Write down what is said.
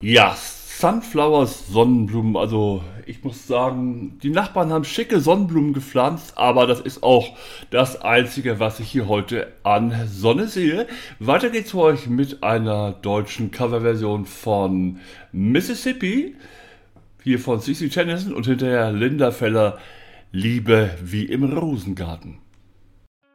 Ja, Sunflowers, Sonnenblumen. Also ich muss sagen, die Nachbarn haben schicke Sonnenblumen gepflanzt, aber das ist auch das Einzige, was ich hier heute an Sonne sehe. Weiter geht's für euch mit einer deutschen Coverversion von Mississippi, hier von CeCe Tennison und hinterher Linda Feller, Liebe wie im Rosengarten.